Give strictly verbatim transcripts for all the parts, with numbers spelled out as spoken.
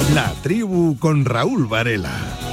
La Tribu con Raúl Varela.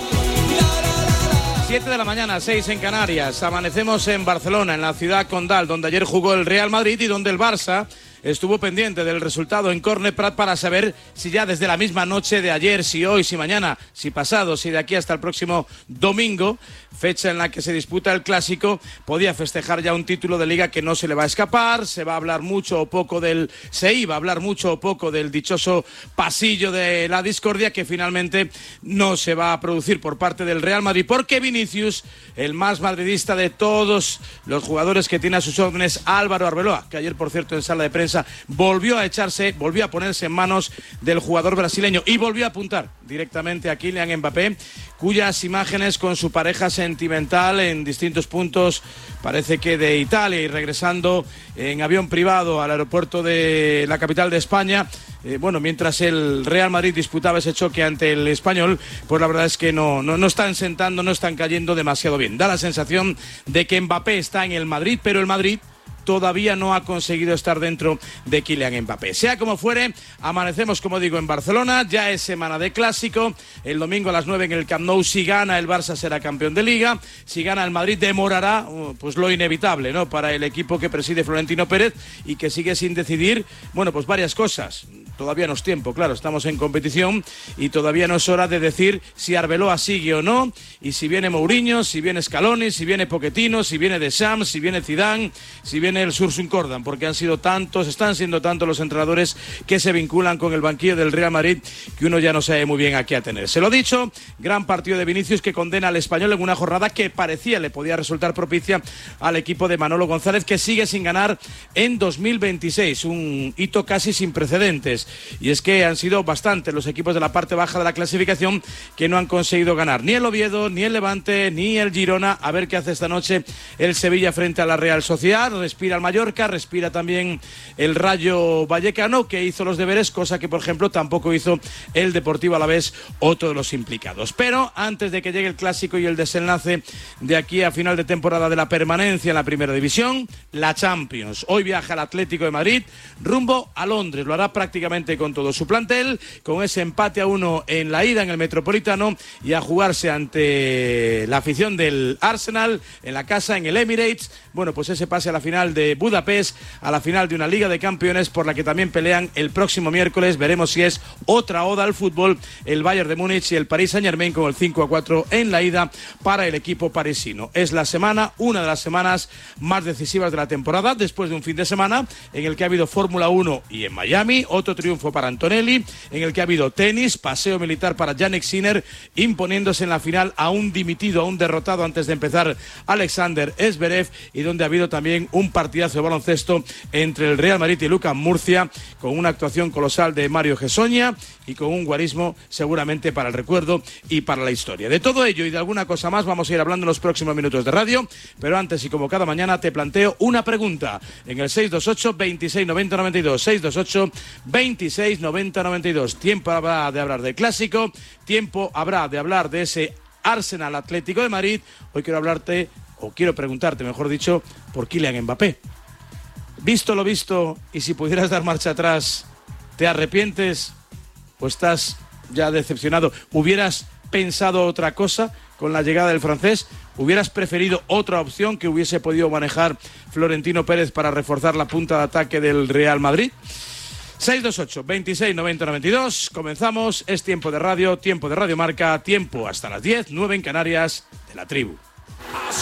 siete de la mañana, seis en Canarias. Amanecemos en Barcelona, en la ciudad condal, donde ayer jugó el Real Madrid y donde el Barça estuvo pendiente del resultado en Cornet Prat para saber si ya desde la misma noche de ayer, si hoy, si mañana, si pasado, si de aquí hasta el próximo domingo, fecha en la que se disputa el Clásico, podía festejar ya un título de Liga que no se le va a escapar. Se va a hablar mucho o poco del... Se iba a hablar mucho o poco del dichoso pasillo de la discordia que finalmente no se va a producir por parte del Real Madrid, porque Vinicius, el más madridista de todos los jugadores que tiene a sus órdenes, Álvaro Arbeloa, que ayer, por cierto, en sala de prensa volvió a echarse, volvió a ponerse en manos del jugador brasileño y volvió a apuntar directamente a Kylian Mbappé, cuyas imágenes con su pareja sentimental en distintos puntos, parece que de Italia, y regresando en avión privado al aeropuerto de la capital de España, eh, bueno, mientras el Real Madrid disputaba ese choque ante el Español, pues la verdad es que no, no, no están sentando, no están cayendo demasiado bien. Da la sensación de que Mbappé está en el Madrid, pero el Madrid todavía no ha conseguido estar dentro de Kylian Mbappé. Sea como fuere, amanecemos, como digo, en Barcelona. Ya es semana de Clásico. El domingo a las nueve en el Camp Nou, si gana el Barça será campeón de Liga. Si gana el Madrid demorará pues lo inevitable, ¿no?, para el equipo que preside Florentino Pérez y que sigue sin decidir, bueno, pues varias cosas. Todavía no es tiempo, claro, estamos en competición y todavía no es hora de decir si Arbeloa sigue o no, y si viene Mourinho, si viene Scaloni, si viene Pochettino, si viene Deschamps, si viene Zidane, si viene el Sursun Cordan, porque han sido tantos, están siendo tantos los entrenadores que se vinculan con el banquillo del Real Madrid que uno ya no sabe muy bien a qué atener. Se lo dicho, gran partido de Vinicius que condena al Español en una jornada que parecía le podía resultar propicia al equipo de Manolo González, que sigue sin ganar en dos mil veintiséis, un hito casi sin precedentes. Y es que han sido bastantes los equipos de la parte baja de la clasificación que no han conseguido ganar, ni el Oviedo, ni el Levante, ni el Girona. A ver qué hace esta noche el Sevilla frente a la Real Sociedad. Respira el Mallorca, respira también el Rayo Vallecano, que hizo los deberes, cosa que por ejemplo tampoco hizo el Deportivo Alavés, otro de los implicados. Pero antes de que llegue el Clásico y el desenlace de aquí a final de temporada de la permanencia en la Primera División, la Champions. Hoy viaja el Atlético de Madrid rumbo a Londres. Lo hará prácticamente con todo su plantel, con ese empate a uno en la ida en el Metropolitano, y a jugarse ante la afición del Arsenal en la casa, en el Emirates. Bueno, pues ese pase a la final de Budapest, a la final de una Liga de Campeones por la que también pelean el próximo miércoles. Veremos si es otra oda al fútbol, el Bayern de Múnich y el Paris Saint-Germain, con el cinco a cuatro en la ida para el equipo parisino. Es la semana, una de las semanas más decisivas de la temporada, después de un fin de semana en el que ha habido Fórmula uno y en Miami, otro triunfo para Antonelli, en el que ha habido tenis, paseo militar para Jannik Sinner, imponiéndose en la final a un dimitido, a un derrotado antes de empezar, Alexander Zverev, y donde ha habido también un partidazo de baloncesto entre el Real Madrid y Lucas Murcia, con una actuación colosal de Mario Gessoña y con un guarismo seguramente para el recuerdo y para la historia. De todo ello y de alguna cosa más vamos a ir hablando en los próximos minutos de radio, pero antes, y como cada mañana, te planteo una pregunta en el seis dos ocho, veintiséis, noventa, noventa y dos, seis dos ocho, veintiséis, noventa, noventa y dos. Tiempo habrá de hablar del Clásico, tiempo habrá de hablar de ese Arsenal Atlético de Madrid. Hoy quiero hablarte, o quiero preguntarte, mejor dicho, por Kylian Mbappé. Visto lo visto, y si pudieras dar marcha atrás, ¿te arrepientes o estás ya decepcionado? ¿Hubieras pensado otra cosa con la llegada del francés? ¿Hubieras preferido otra opción que hubiese podido manejar Florentino Pérez para reforzar la punta de ataque del Real Madrid? seis dos ocho, veintiséis, noventa, noventa y dos. Comenzamos, es tiempo de radio, tiempo de Radio Marca, tiempo hasta las diez, nueve en Canarias, de La Tribu.